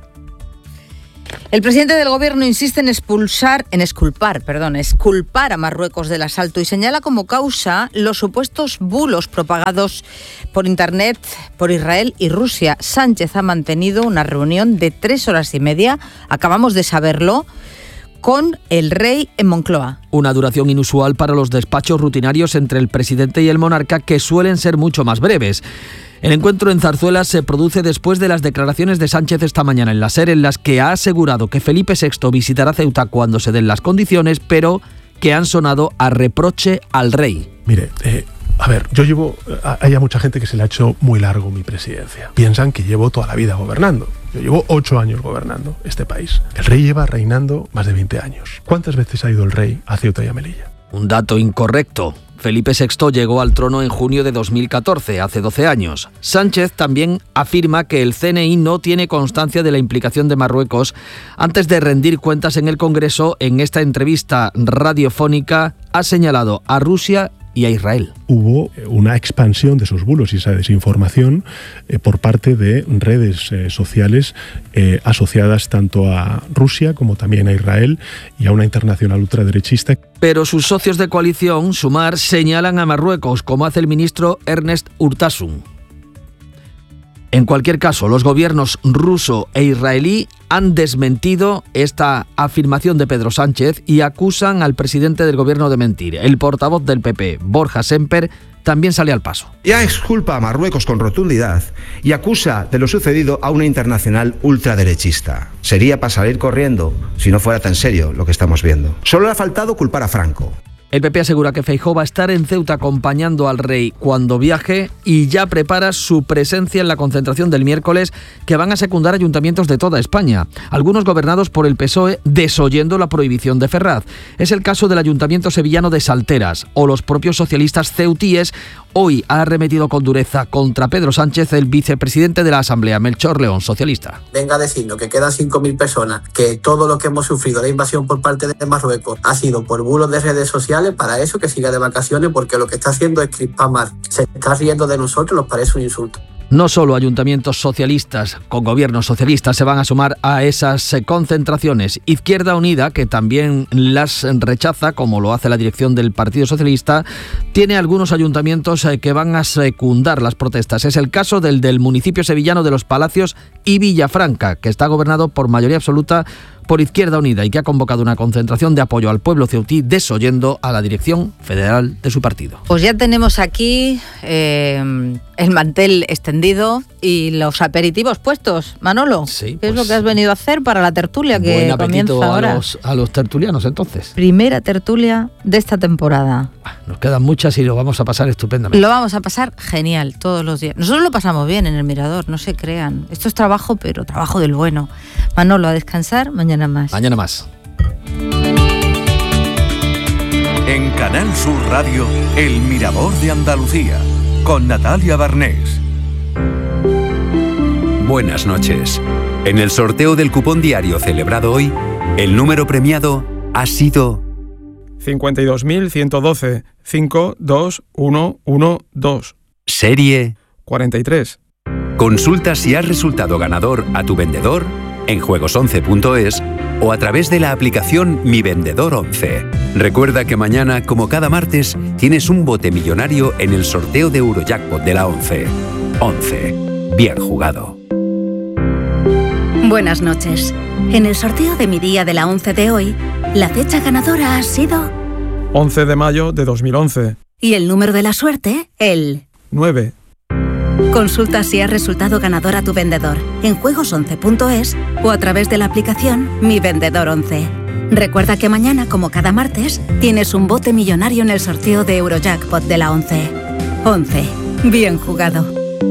El presidente del gobierno insiste en expulsar, en exculpar, perdón, exculpar a Marruecos del asalto y señala como causa los supuestos bulos propagados por internet por Israel y Rusia. Sánchez ha mantenido una reunión de tres horas y media, acabamos de saberlo, con el rey en Moncloa. Una duración inusual para los despachos rutinarios entre el presidente y el monarca, que suelen ser mucho más breves. El encuentro en Zarzuela se produce después de las declaraciones de Sánchez esta mañana en la SER, en las que ha asegurado que Felipe sexto visitará Ceuta cuando se den las condiciones, pero que han sonado a reproche al rey. Mire, eh, a ver, yo llevo... Hay mucha gente que se le ha hecho muy largo mi presidencia. Piensan que llevo toda la vida gobernando. Yo llevo ocho años gobernando este país. El rey lleva reinando más de veinte años. ¿Cuántas veces ha ido el rey a Ceuta y a Melilla? Un dato incorrecto. Felipe sexto llegó al trono en junio de dos mil catorce, hace doce años. Sánchez también afirma que el C N I no tiene constancia de la implicación de Marruecos antes de rendir cuentas en el Congreso. En esta entrevista radiofónica ha señalado a Rusia y a Israel. Hubo una expansión de esos bulos y esa desinformación eh, por parte de redes eh, sociales eh, asociadas tanto a Rusia como también a Israel y a una internacional ultraderechista. Pero sus socios de coalición, Sumar, señalan a Marruecos, como hace el ministro Ernest Urtasun. En cualquier caso, los gobiernos ruso e israelí han desmentido esta afirmación de Pedro Sánchez y acusan al presidente del gobierno de mentir. El portavoz del P P, Borja Semper, también sale al paso. Ya exculpa a Marruecos con rotundidad y acusa de lo sucedido a una internacional ultraderechista. Sería para salir corriendo si no fuera tan serio lo que estamos viendo. Solo le ha faltado culpar a Franco. El P P asegura que Feijóo va a estar en Ceuta acompañando al rey cuando viaje y ya prepara su presencia en la concentración del miércoles, que van a secundar ayuntamientos de toda España, algunos gobernados por el P S O E desoyendo la prohibición de Ferraz. Es el caso del ayuntamiento sevillano de Salteras o los propios socialistas ceutíes. Hoy ha arremetido con dureza contra Pedro Sánchez el vicepresidente de la Asamblea, Melchor León, socialista. Venga a decirnos que quedan cinco mil personas, que todo lo que hemos sufrido, la invasión por parte de Marruecos, ha sido por bulos de redes sociales, para eso que siga de vacaciones, porque lo que está haciendo es crispar más. Se está riendo de nosotros, nos parece un insulto. No solo ayuntamientos socialistas con gobiernos socialistas se van a sumar a esas concentraciones. Izquierda Unida, que también las rechaza, como lo hace la dirección del Partido Socialista, tiene algunos ayuntamientos que van a secundar las protestas. Es el caso del del municipio sevillano de Los Palacios y Villafranca, que está gobernado por mayoría absoluta por Izquierda Unida y que ha convocado una concentración de apoyo al pueblo ceutí, desoyendo a la dirección federal de su partido. Pues ya tenemos aquí eh, el mantel extendido y los aperitivos puestos. Manolo, sí, ¿qué pues, es lo que has venido a hacer para la tertulia que comienza ahora? A los, a los tertulianos, entonces. Primera tertulia de esta temporada. Nos quedan muchas y lo vamos a pasar estupendamente. Lo vamos a pasar genial todos los días. Nosotros lo pasamos bien en el Mirador, no se crean. Esto es trabajo, pero trabajo del bueno. Manolo, a descansar, mañana más. Mañana más. En Canal Sur Radio, El Mirador de Andalucía, con Natalia Barnés. Buenas noches. En el sorteo del cupón diario celebrado hoy, el número premiado ha sido cincuenta y dos mil ciento doce, cinco dos uno uno dos. Serie cuarenta y tres. Consulta si has resultado ganador a tu vendedor en juegos once punto es o a través de la aplicación Mi Vendedor once. Recuerda que mañana, como cada martes, tienes un bote millonario en el sorteo de Eurojackpot de la once. once. Bien jugado. Buenas noches. En el sorteo de Mi Día de la once de hoy, la fecha ganadora ha sido once de mayo de dos mil once. Y el número de la suerte, el nueve. Consulta si has resultado ganador a tu vendedor en juegos once punto es o a través de la aplicación Mi Vendedor once. Recuerda que mañana, como cada martes, tienes un bote millonario en el sorteo de Eurojackpot de la once. once. Bien jugado.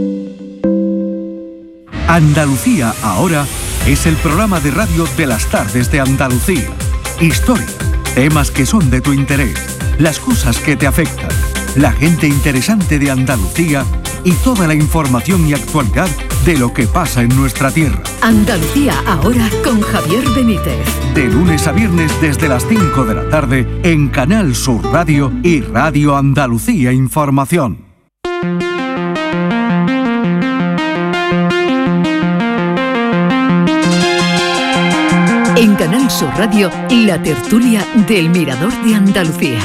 Andalucía ahora es el programa de radio de las tardes de Andalucía. Historia, temas que son de tu interés, las cosas que te afectan, la gente interesante de Andalucía y toda la información y actualidad de lo que pasa en nuestra tierra. Andalucía ahora con Javier Benítez. De lunes a viernes desde las cinco de la tarde en Canal Sur Radio y Radio Andalucía Información. En Canal Sur Radio, la tertulia del Mirador de Andalucía.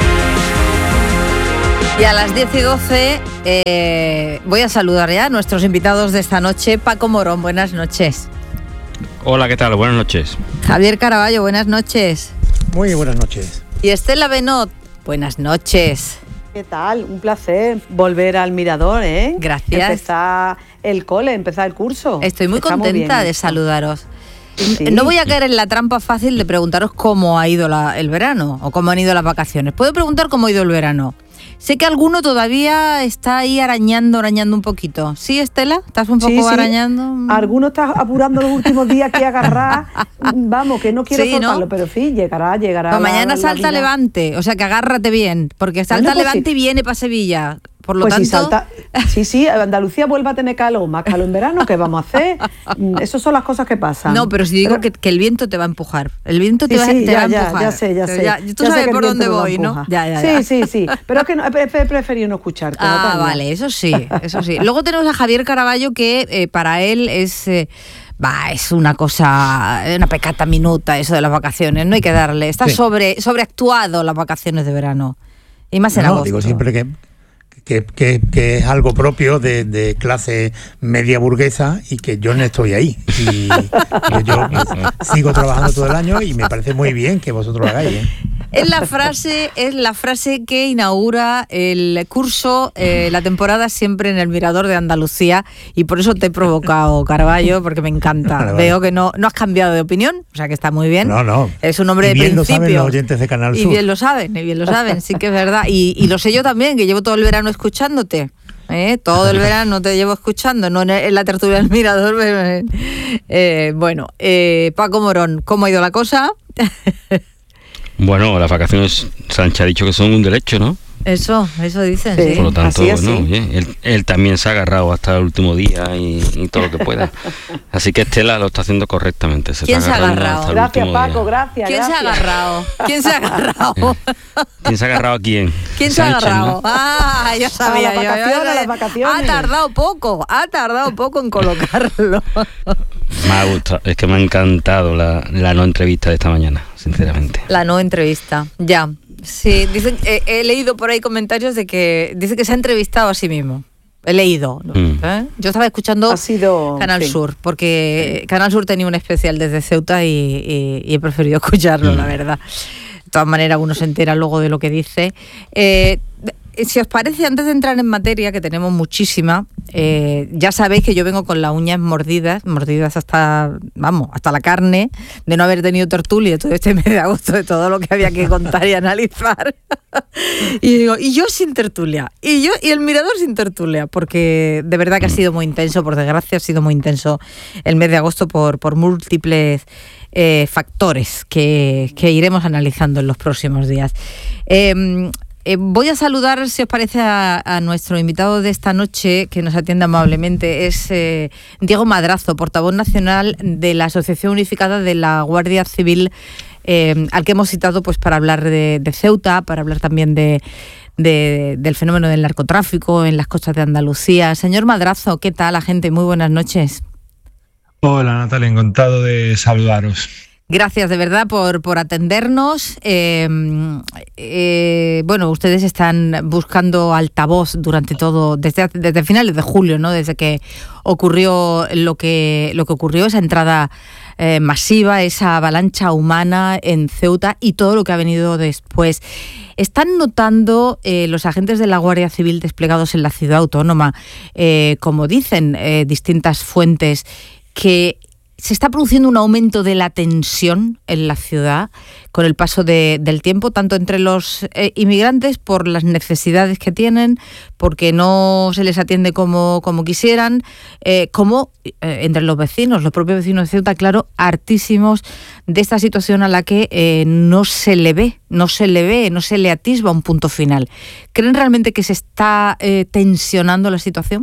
Y a las diez y doce eh, voy a saludar ya a nuestros invitados de esta noche. Paco Morón, buenas noches. Hola, ¿qué tal? Buenas noches. Javier Caraballo, buenas noches. Muy buenas noches. Y Estela Benot, buenas noches. ¿Qué tal? Un placer volver al Mirador, ¿eh? Gracias. Empezar el cole, empezar el curso. Estoy muy Está contenta muy de saludaros. Sí. No voy a caer en la trampa fácil de preguntaros cómo ha ido la, el verano o cómo han ido las vacaciones. Puedo preguntar cómo ha ido el verano. Sé que alguno todavía está ahí arañando, arañando un poquito. ¿Sí, Estela? ¿Estás un poco sí, sí. arañando? Alguno está apurando los últimos días que agarrar. Vamos, que no quiero Sí, soltarlo, ¿no? pero sí, llegará, llegará. Pues la- mañana la salta vida. Levante, o sea que agárrate bien, porque salta Bueno, pues Levante sí. y viene para Sevilla. Por lo Pues tanto, si salta, sí, sí, Andalucía vuelve a tener calor, más calor en verano, ¿qué vamos a hacer? Mm, Esas son las cosas que pasan. no, pero si digo Pero- que, que el viento te va a empujar. El viento te, Sí, va, sí, te ya, va a ya, empujar. ya sé, ya Pero sé. ya- tú Ya sé sabes que el por dónde viento me voy, ¿no? empuja. Ya, ya, sí, ya. sí, sí. Pero es que no, he he preferido no escucharte. Ah, Natalia. vale, eso sí, eso sí. Luego tenemos a Javier Caraballo, que eh, para él es... eh, Va, es una cosa, una pecata minuta eso de las vacaciones, no hay que darle. Está Sí. sobre sobreactuado las vacaciones de verano. Y más en No, agosto. digo siempre que, que, que, que es algo propio de, de clase media burguesa y que yo no estoy ahí. Y que yo sigo trabajando todo el año y me parece muy bien que vosotros lo hagáis, ¿eh? Es la frase, es la frase que inaugura el curso, eh, la temporada siempre en el Mirador de Andalucía, y por eso te he provocado, Caraballo, porque me encanta. Vale, vale. Veo que no, no has cambiado de opinión, o sea que está muy bien. No, no. Es un hombre Y de bien lo principios. saben los oyentes de Canal Y Sur. bien lo saben, y bien lo saben, sí que es verdad. Y, y lo sé yo también, que llevo todo el verano escuchándote. ¿eh? Todo el verano te llevo escuchando, no en, en la tertulia del Mirador, pero en- eh, bueno, eh, Paco Morón, ¿cómo ha ido la cosa? Bueno, las vacaciones, Sánchez ha dicho que son un derecho, ¿no? Eso, eso dicen, sí. Por lo tanto, así, así. bueno, oye, él, él también se ha agarrado hasta el último día y, y todo lo que pueda. Así que Estela lo está haciendo correctamente. Se ¿Quién está se ha agarrando agarrado? hasta el Gracias, último Paco, día. gracias. ¿Quién se ha gracias. agarrado? ¿Quién se ha agarrado? ¿Quién se ha agarrado a quién? ¿Quién se ha Sánchez, agarrado? ¿no? Ah, ya sabía A las yo, ya vacaciones, sabía. a las vacaciones. Ha tardado poco, ha tardado poco en colocarlo. Me ha gustado, es que me ha encantado la, la no entrevista de esta mañana, sinceramente. La no entrevista, ya. Sí, dicen, eh, he leído por ahí comentarios de que dice que se ha entrevistado a sí mismo. He leído. ¿no? Mm. ¿Eh? Yo estaba escuchando Ha sido, Canal sí. Sur, porque Canal Sur tenía un especial desde Ceuta y, y- y he preferido escucharlo, Mm. la verdad. De todas maneras, uno se entera luego de lo que dice. Eh, si os parece, antes de entrar en materia, que tenemos muchísima, eh, ya sabéis que yo vengo con las uñas mordidas, mordidas hasta, vamos, hasta la carne, de no haber tenido tertulia todo este mes de agosto, de todo lo que había que contar y analizar. Y digo, y yo sin tertulia, y yo y el Mirador sin tertulia, porque de verdad que ha sido muy intenso, por desgracia ha sido muy intenso el mes de agosto por, por múltiples eh, factores que, que iremos analizando en los próximos días. Eh, eh, voy a saludar, si os parece, a, a nuestro invitado de esta noche, que nos atiende amablemente. Es eh, Diego Madrazo, portavoz nacional de la Asociación Unificada de la Guardia Civil, eh, al que hemos citado pues para hablar de, de Ceuta, para hablar también de, de, del fenómeno del narcotráfico en las costas de Andalucía. Señor Madrazo, ¿qué tal, la gente? Muy buenas noches. Hola Natalia, encantado de saludaros. Gracias de verdad por, por atendernos. Eh, eh, bueno, ustedes están buscando altavoz durante todo, desde, desde finales de julio, ¿no? Desde que ocurrió lo que, lo que ocurrió, esa entrada eh, masiva, esa avalancha humana en Ceuta y todo lo que ha venido después. ¿Están notando eh, los agentes de la Guardia Civil desplegados en la ciudad autónoma, eh, como dicen eh, distintas fuentes, que se está produciendo un aumento de la tensión en la ciudad con el paso de, del tiempo, tanto entre los eh, inmigrantes por las necesidades que tienen, porque no se les atiende como, como quisieran, eh, como eh, entre los vecinos, los propios vecinos de Ceuta, claro, hartísimos de esta situación a la que eh, no se le ve, no se le ve, no se le atisba un punto final. ¿Creen realmente que se está eh, tensionando la situación?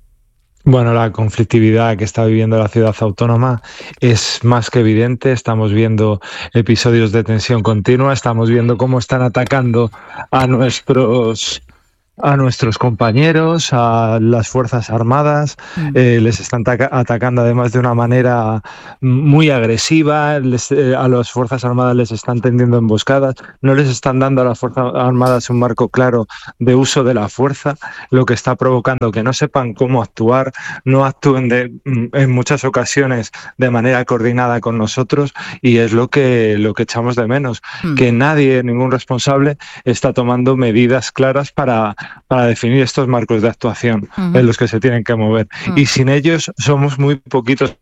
Bueno, la conflictividad que está viviendo la ciudad autónoma es más que evidente. Estamos viendo episodios de tensión continua, estamos viendo cómo están atacando a nuestros a nuestros compañeros, a las Fuerzas Armadas, mm. eh, les están taca- atacando además de una manera muy agresiva, les, eh, a las Fuerzas Armadas les están tendiendo emboscadas, no les están dando a las Fuerzas Armadas un marco claro de uso de la fuerza, lo que está provocando que no sepan cómo actuar, no actúen de, en muchas ocasiones de manera coordinada con nosotros, y es lo que, lo que echamos de menos, mm. que nadie, ningún responsable, está tomando medidas claras para para definir estos marcos de actuación uh-huh. en los que se tienen que mover. Uh-huh. Y sin ellos somos muy poquitos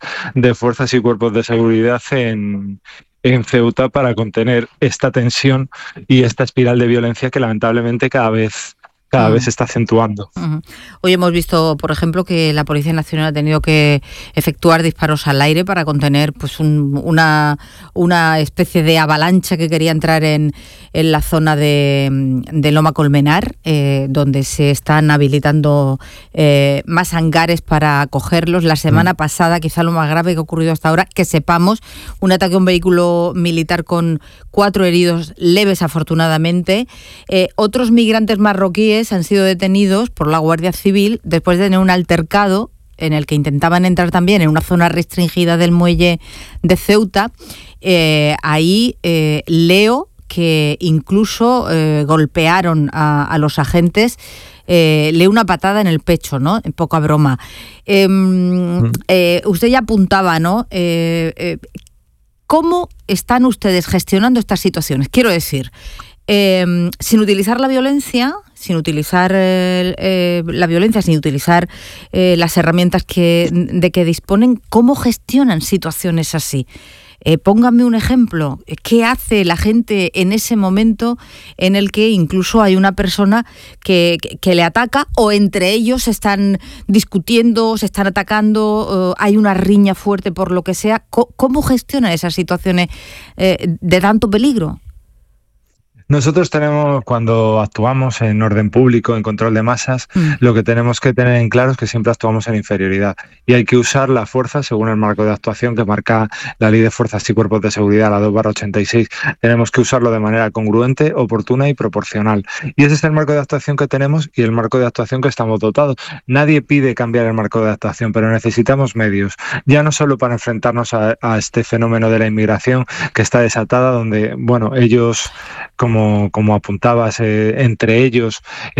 de fuerzas y cuerpos de seguridad en, en Ceuta para contener esta tensión y esta espiral de violencia que lamentablemente cada vez cada uh-huh. vez se está acentuando. Uh-huh. Hoy hemos visto, por ejemplo, que la Policía Nacional ha tenido que efectuar disparos al aire para contener pues un, una, una especie de avalancha que quería entrar en, en la zona de, de Loma Colmenar, eh, donde se están habilitando eh, más hangares para acogerlos. La semana uh-huh. pasada, quizá lo más grave que ha ocurrido hasta ahora, que sepamos, un ataque a un vehículo militar con cuatro heridos leves, afortunadamente. Eh, otros migrantes marroquíes han sido detenidos por la Guardia Civil después de tener un altercado en el que intentaban entrar también en una zona restringida del muelle de Ceuta. Eh, ahí eh, leo que incluso eh, golpearon a, a los agentes. Eh, leo una patada en el pecho, ¿no? En poca broma. Eh, mm. eh, usted ya apuntaba, ¿no? Eh, eh, ¿Cómo están ustedes gestionando estas situaciones? Quiero decir, eh, sin utilizar la violencia, sin utilizar eh, eh, la violencia, sin utilizar eh, las herramientas que, de que disponen, ¿cómo gestionan situaciones así? Eh, pónganme un ejemplo. ¿Qué hace la gente en ese momento en el que incluso hay una persona que, que, que le ataca, o entre ellos se están discutiendo, se están atacando, uh, hay una riña fuerte por lo que sea? ¿Cómo, cómo gestionan esas situaciones eh, de tanto peligro? Nosotros tenemos, cuando actuamos en orden público, en control de masas, mm. lo que tenemos que tener en claro es que siempre actuamos en inferioridad y hay que usar la fuerza según el marco de actuación que marca la Ley de Fuerzas y Cuerpos de Seguridad, la dos barra ochenta y seis. Tenemos que usarlo de manera congruente, oportuna y proporcional. Y ese es el marco de actuación que tenemos y el marco de actuación que estamos dotados. Nadie pide cambiar el marco de actuación, pero necesitamos medios, ya no solo para enfrentarnos a, a este fenómeno de la inmigración que está desatada, donde, bueno, ellos, como Como, como apuntabas, eh, entre ellos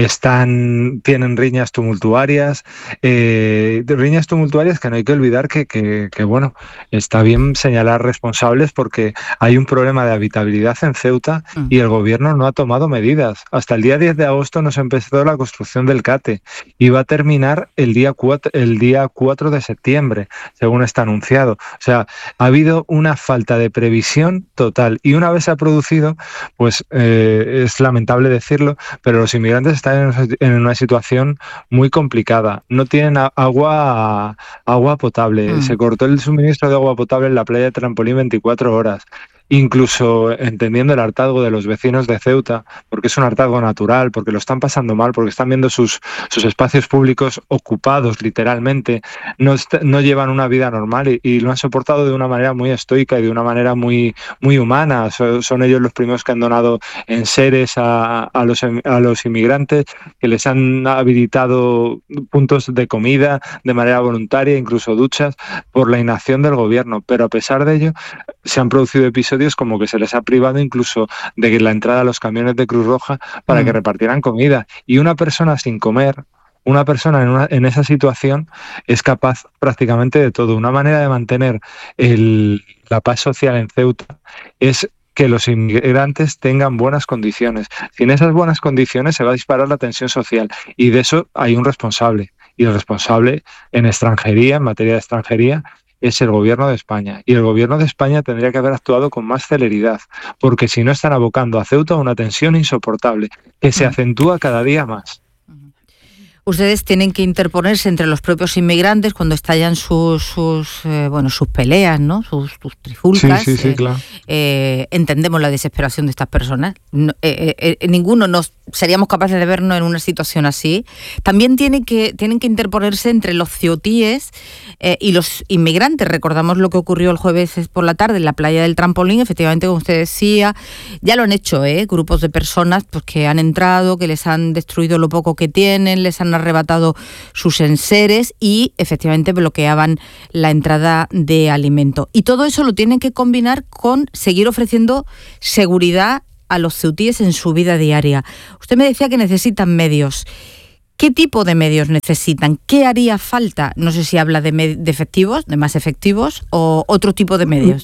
están tienen riñas tumultuarias, eh, riñas tumultuarias que no hay que olvidar que, que, que, bueno, está bien señalar responsables porque hay un problema de habitabilidad en Ceuta mm. y el gobierno no ha tomado medidas. Hasta el día diez de agosto no se empezó la construcción del CATE y va a terminar el día cuatro, el día cuatro de septiembre, según está anunciado. O sea, ha habido una falta de previsión total y una vez se ha producido, pues eh, Eh, es lamentable decirlo, pero los inmigrantes están en una situación muy complicada. No tienen agua, agua potable. Mm. Se cortó el suministro de agua potable en la playa de Trampolín veinticuatro horas. Incluso entendiendo el hartazgo de los vecinos de Ceuta, porque es un hartazgo natural, porque lo están pasando mal, porque están viendo sus, sus espacios públicos ocupados literalmente, no, est- no llevan una vida normal y, y lo han soportado de una manera muy estoica y de una manera muy, muy humana. So, son ellos los primeros que han donado enseres a, a, los, a los inmigrantes, que les han habilitado puntos de comida de manera voluntaria, incluso duchas, por la inacción del gobierno. Pero a pesar de ello, se han producido episodios como que se les ha privado incluso de la entrada a los camiones de Cruz Roja para mm. que repartieran comida. Y una persona sin comer, una persona en, una, en esa situación es capaz prácticamente de todo. Una manera de mantener el, la paz social en Ceuta es que los inmigrantes tengan buenas condiciones. Sin esas buenas condiciones se va a disparar la tensión social y de eso hay un responsable. Y el responsable en extranjería, en materia de extranjería, es el Gobierno de España. Y el Gobierno de España tendría que haber actuado con más celeridad, porque si no están abocando a Ceuta a una tensión insoportable, que se acentúa cada día más. Ustedes tienen que interponerse entre los propios inmigrantes cuando estallan sus, sus eh, bueno, sus peleas, ¿no? Sus, sus trifulcas. Sí, sí, sí, eh, claro. Eh, entendemos la desesperación de estas personas. No, eh, eh, ninguno nos seríamos capaces de vernos en una situación así. También tiene que, tienen que interponerse entre los ceutíes eh, y los inmigrantes. Recordamos lo que ocurrió el jueves por la tarde en la playa del Trampolín. Efectivamente, como usted decía, ya lo han hecho, ¿eh? Grupos de personas pues, que han entrado, que les han destruido lo poco que tienen, les han arrebatado sus enseres y efectivamente bloqueaban la entrada de alimento. Y todo eso lo tienen que combinar con seguir ofreciendo seguridad a los ceutíes en su vida diaria. Usted me decía que necesitan medios. ¿Qué tipo de medios necesitan? ¿Qué haría falta? No sé si habla de, med- de efectivos, de más efectivos o otro tipo de medios.